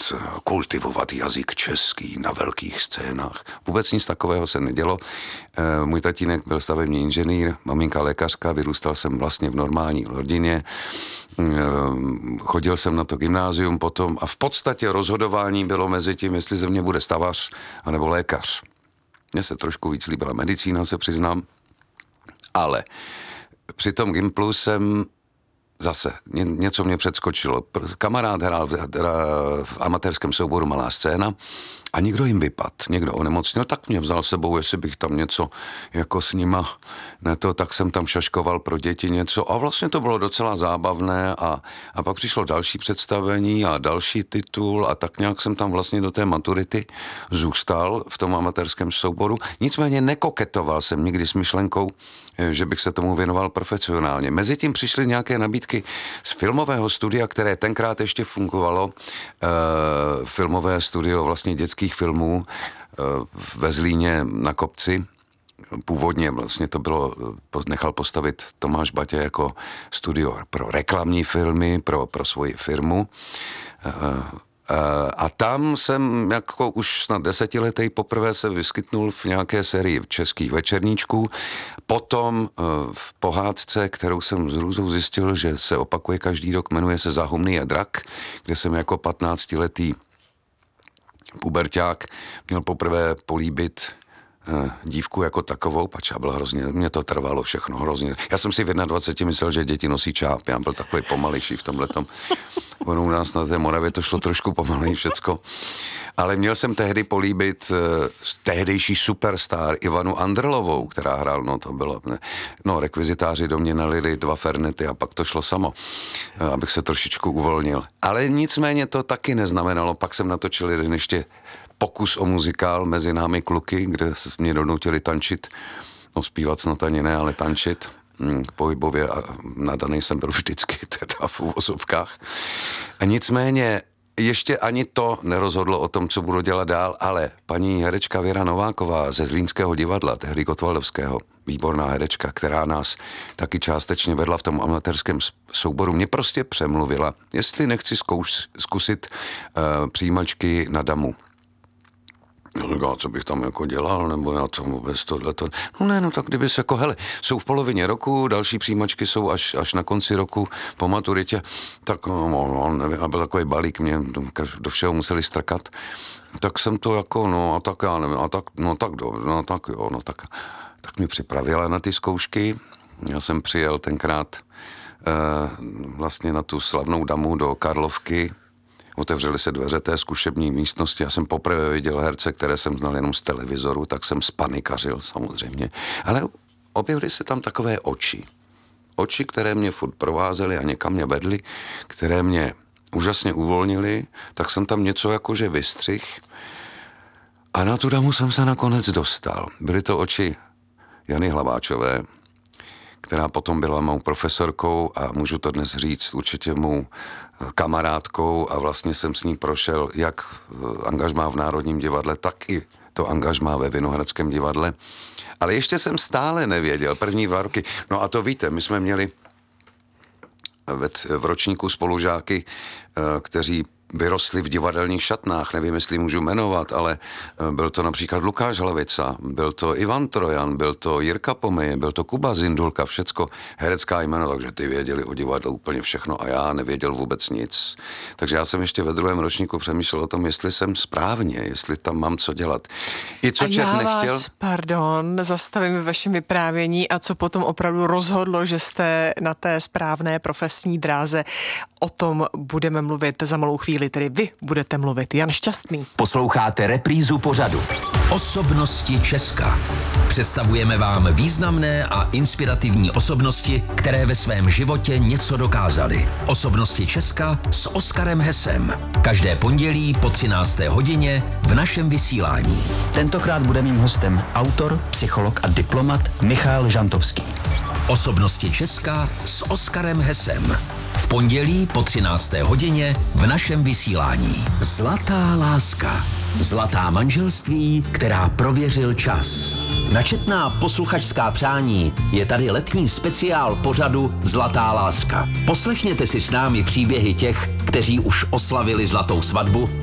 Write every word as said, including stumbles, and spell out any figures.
učit kultivovat jazyk český na velkých scénách. Vůbec nic takového se nedělo. Můj tatínek byl stavební inženýr, maminka lékařka, vyrůstal jsem vlastně v normální rodině. Chodil jsem na to gymnázium potom a v podstatě rozhodování bylo mezi tím, jestli ze mě bude stavař anebo lékař. Mně se trošku víc líbila medicína, se přiznám, ale při tom Gimplu jsem zase ně, něco mě předskočilo. Kamarád hrál v, v amatérském souboru Malá scéna a někdo jim vypad, někdo onemocněl, tak mě vzal sebou, jestli bych tam něco jako s nima, ne to, tak jsem tam šaškoval pro děti něco a vlastně to bylo docela zábavné a, a pak přišlo další představení a další titul a tak nějak jsem tam vlastně do té maturity zůstal v tom amatérském souboru. Nicméně nekoketoval jsem nikdy s myšlenkou, že bych se tomu věnoval profesionálně. Mezitím přišly nějaké nabídky z filmového studia, které tenkrát ještě fungovalo, e, filmové studio vlastně dětských filmů e, ve Zlíně na Kopci. Původně vlastně to bylo, nechal postavit Tomáš Batě jako studio pro reklamní filmy, pro, pro svoji firmu. E, a tam jsem jako už snad desetiletej poprvé se vyskytnul v nějaké sérii českých večerníčků. Potom v pohádce, kterou jsem s hrůzou zjistil, že se opakuje každý rok, jmenuje se Za humny a drak, kde jsem jako patnáctiletý puberťák měl poprvé políbit dívku jako takovou, pač já byl hrozně, mě to trvalo všechno hrozně. Já jsem si v dvaceti jedné myslel, že děti nosí čáp, já byl takový pomalejší v tomhletom. Ono u nás na té Moravě to šlo trošku pomalej všecko. Ale měl jsem tehdy políbit uh, tehdejší superstar Ivanu Andrlovou, která hrál, no to bylo, ne, no rekvizitáři do mě nalili dva fernety a pak to šlo samo, uh, abych se trošičku uvolnil. Ale nicméně to taky neznamenalo, pak jsem natočil jeden ještě pokus o muzikál Mezi námi kluky, kde mě donutili tančit, no zpívat snad ani ne, ale tančit. Pohybově a nadanej jsem byl vždycky teda v uvozovkách. A nicméně ještě ani to nerozhodlo o tom, co budu dělat dál, ale paní herečka Věra Nováková ze Zlínského divadla, tehdy Kotwaldovského, výborná herečka, která nás taky částečně vedla v tom amatérském souboru, mě prostě přemluvila, jestli nechci zkouš, zkusit uh, přijímačky na damu. No, co bych tam jako dělal, nebo já to vůbec tohleto. No ne, no tak kdyby se jako, hele, jsou v polovině roku, další přijímačky jsou až, až na konci roku po maturitě, tak no, no nevím, a byl takový balík, mě do, do všeho museli strkat, tak jsem to jako, no a tak já nevím, a tak, no tak do, no tak jo, no tak, tak mi připravila na ty zkoušky, já jsem přijel tenkrát eh, vlastně na tu slavnou damu do Karlovky. Otevřely se dveře té zkušební místnosti. Já jsem poprvé viděl herce, které jsem znal jenom z televizoru, tak jsem spanikařil samozřejmě. Ale objevily se tam takové oči. Oči, které mě furt provázely a někam mě vedly, které mě úžasně uvolnily, tak jsem tam něco jakože vystřih. A na tu damu jsem se nakonec dostal. Byly to oči Jany Hlaváčové, která potom byla mou profesorkou a můžu to dnes říct, určitě mou kamarádkou a vlastně jsem s ní prošel jak angažmá v Národním divadle, tak i to angažmá ve Vinohradském divadle. Ale ještě jsem stále nevěděl, první dva roky, no a to víte, my jsme měli v ročníku spolužáky, kteří vyrostli v divadelních šatnách, nevím, jestli můžu jmenovat, ale byl to například Lukáš Hlavica, byl to Ivan Trojan, byl to Jirka Pomej, byl to Kuba Zindulka, všecko herecká jméno, takže ty věděli o divadle úplně všechno a já nevěděl vůbec nic. Takže já jsem ještě ve druhém ročníku přemýšlel o tom, jestli jsem správně, jestli tam mám co dělat. I co a Čech já nechtěl... vás, pardon, zastavím ve vašem vyprávění a co potom opravdu rozhodlo, že jste na té správné profesní dráze. O tom budeme mluvit za malou chvíli, tedy vy budete mluvit. Jan Šťastný. Posloucháte reprízu pořadu Osobnosti Česka. Představujeme vám významné a inspirativní osobnosti, které ve svém životě něco dokázaly. Osobnosti Česka s Oskarem Hesem. Každé pondělí po třinácté hodině v našem vysílání. Tentokrát bude mým hostem autor, psycholog a diplomat Michal Žantovský. Osobnosti Česka s Oskarem Hesem. V pondělí po třinácté hodině v našem vysílání. Zlatá láska. Zlatá manželství, která prověřil čas. Načetná posluchačská přání je tady letní speciál pořadu Zlatá láska. Poslechněte si s námi příběhy těch, kteří už oslavili zlatou svatbu